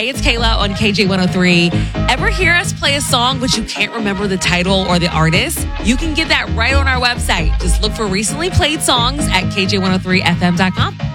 Hey, it's Kayla on KJ103. Ever hear us play a song but you can't remember the title or the artist? You can get that right on our website. Just look for recently played songs at KJ103FM.com.